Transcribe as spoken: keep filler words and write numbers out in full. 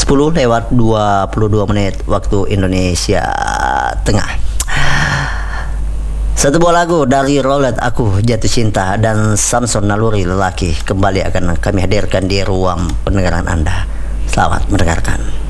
sepuluh lewat dua puluh dua menit waktu Indonesia Tengah. Satu buah lagu dari Roulette Aku Jatuh Cinta dan Samson Naluri Lelaki kembali akan kami hadirkan di ruang pendengaran Anda. Selamat mendengarkan.